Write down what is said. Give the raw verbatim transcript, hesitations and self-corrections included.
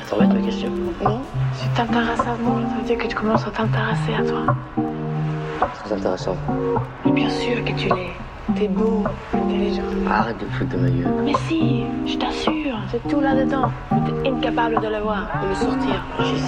Ça va être la question? Non. Si tu t'intéresses à moi, ça veut dire que tu commences à t'intéresser à toi. Très intéressant. Et bien sûr que tu l'es. T'es beau, intelligent. Arrête de te foutre de ma gueule. Mais si, je t'assure, c'est tout là-dedans. Mais t'es incapable de le voir, de le sortir. Je sais.